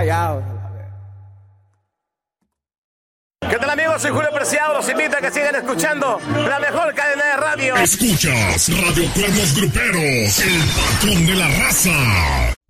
callados. ¿Qué tal, amigos? Soy Julio Preciado. Los invito a que sigan escuchando la mejor cadena de radio. Escuchas Radio Cuernos Gruperos, el patrón de la raza.